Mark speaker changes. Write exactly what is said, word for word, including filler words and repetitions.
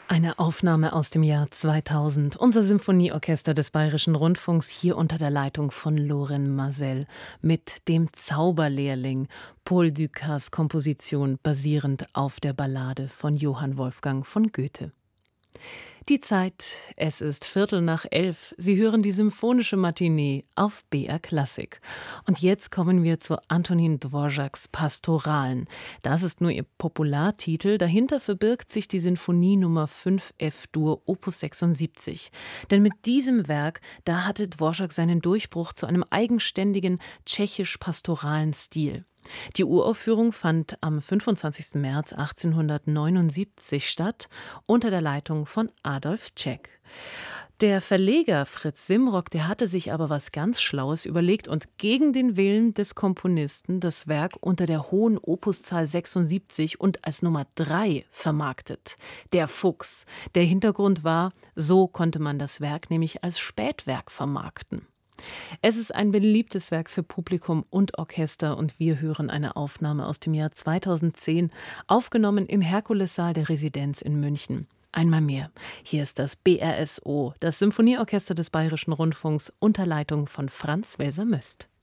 Speaker 1: Eine Aufnahme aus dem Jahr zweitausend. Unser Symphonieorchester des Bayerischen Rundfunks, hier unter der Leitung von Loren Maazel, mit dem Zauberlehrling, Paul Dukas Komposition basierend auf der Ballade von Johann Wolfgang von Goethe. Die Zeit, es ist Viertel nach elf. Sie hören die Symphonische Matinee auf B R Klassik. Und jetzt kommen wir zu Antonin Dvořáks Pastoralen. Das ist nur ihr Populartitel. Dahinter verbirgt sich die Sinfonie Nummer fünf F-Dur Opus sechsundsiebzig. Denn mit diesem Werk, da hatte Dvořák seinen Durchbruch zu einem eigenständigen tschechisch-pastoralen Stil. Die Uraufführung fand am fünfundzwanzigsten März achtzehnhundertneunundsiebzig statt, unter der Leitung von Adolf Cech. Der Verleger Fritz Simrock, der hatte sich aber was ganz Schlaues überlegt und gegen den Willen des Komponisten das Werk unter der hohen Opuszahl sechsundsiebzig und als Nummer drei vermarktet. Der Fuchs. Der Hintergrund war, so konnte man das Werk nämlich als Spätwerk vermarkten. Es ist ein beliebtes Werk für Publikum und Orchester und wir hören eine Aufnahme aus dem Jahr zweitausendzehn, aufgenommen im Herkulessaal der Residenz in München. Einmal mehr, hier ist das B R S O, das Symphonieorchester des Bayerischen Rundfunks unter Leitung von Franz Welser-Möst.